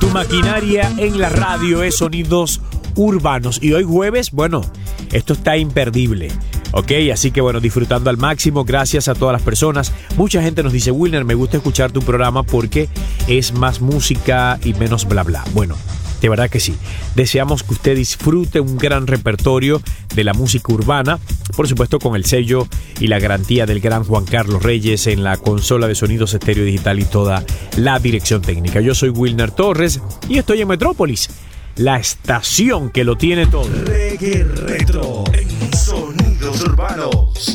Tu maquinaria en la radio es Sonidos Urbanos. Y hoy jueves, bueno, esto está imperdible. Ok, así que bueno, disfrutando al máximo. Gracias a todas las personas. Mucha gente nos dice: Wilner, me gusta escuchar tu programa porque es más música y menos bla bla. Bueno, de verdad que sí. Deseamos que usted disfrute un gran repertorio de la música urbana, por supuesto con el sello y la garantía del gran Juan Carlos Reyes en la consola de sonidos estéreo digital y toda la dirección técnica. Yo soy Wilner Torres y estoy en Metrópolis, la estación que lo tiene todo. Reggae Retro en Sonidos Urbanos.